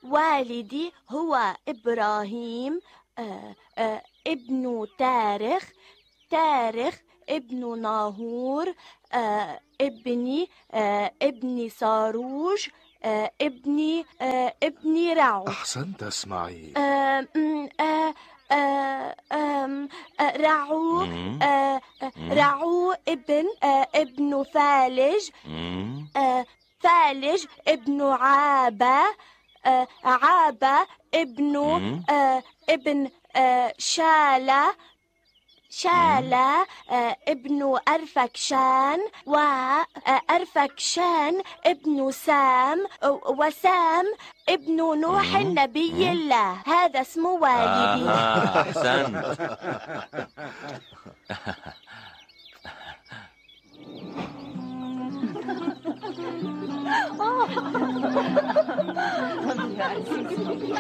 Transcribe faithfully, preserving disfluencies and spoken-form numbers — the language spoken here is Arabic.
والدي هو إبراهيم آه آه ابن تارخ، تارخ ابن ناهور، آه ابني آه ابني صاروج، آه ابني آه ابني رعو. أحسنت إسماعيل. آه آه آه آه رعو آه رعو ابن آه ابن فالج، آه فالج ابن عابة، آه عابة ابن آه ابن آه شالة، شالة آه ابن أرفكشان، وأرفكشان ابن سام، وسام ابن نوح النبي الله. هذا اسم والدي. آه أحسنت.